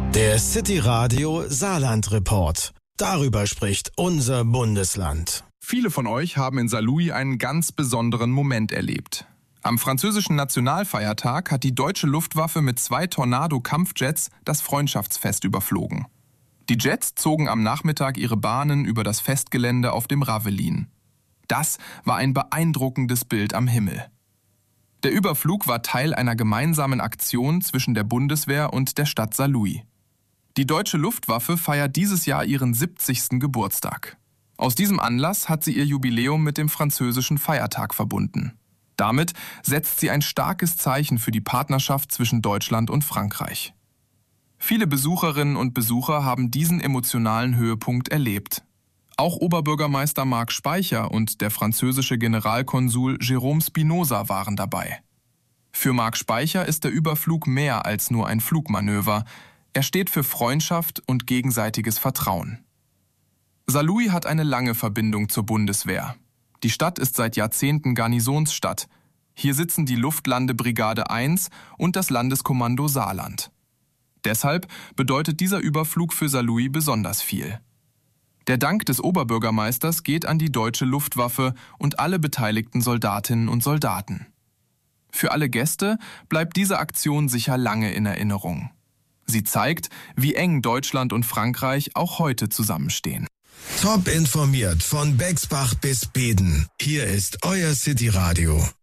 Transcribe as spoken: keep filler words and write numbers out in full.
Der City Radio Saarland Report. Darüber spricht unser Bundesland. Viele von euch haben in Saarlouis einen ganz besonderen Moment erlebt. Am französischen Nationalfeiertag hat die deutsche Luftwaffe mit zwei Tornado-Kampfjets das Freundschaftsfest überflogen. Die Jets zogen am Nachmittag ihre Bahnen über das Festgelände auf dem Ravelin. Das war ein beeindruckendes Bild am Himmel. Der Überflug war Teil einer gemeinsamen Aktion zwischen der Bundeswehr und der Stadt Saarlouis. Die deutsche Luftwaffe feiert dieses Jahr ihren siebzigsten Geburtstag. Aus diesem Anlass hat sie ihr Jubiläum mit dem französischen Feiertag verbunden. Damit setzt sie ein starkes Zeichen für die Partnerschaft zwischen Deutschland und Frankreich. Viele Besucherinnen und Besucher haben diesen emotionalen Höhepunkt erlebt. Auch Oberbürgermeister Marc Speicher und der französische Generalkonsul Jérôme Spinoza waren dabei. Für Marc Speicher ist der Überflug mehr als nur ein Flugmanöver. Er steht für Freundschaft und gegenseitiges Vertrauen. Saarlouis hat eine lange Verbindung zur Bundeswehr. Die Stadt ist seit Jahrzehnten Garnisonsstadt. Hier sitzen die Luftlandebrigade eins und das Landeskommando Saarland. Deshalb bedeutet dieser Überflug für Saarlouis besonders viel. Der Dank des Oberbürgermeisters geht an die deutsche Luftwaffe und alle beteiligten Soldatinnen und Soldaten. Für alle Gäste bleibt diese Aktion sicher lange in Erinnerung. Sie zeigt, wie eng Deutschland und Frankreich auch heute zusammenstehen. Top informiert von Bexbach bis Beden. Hier ist euer City Radio.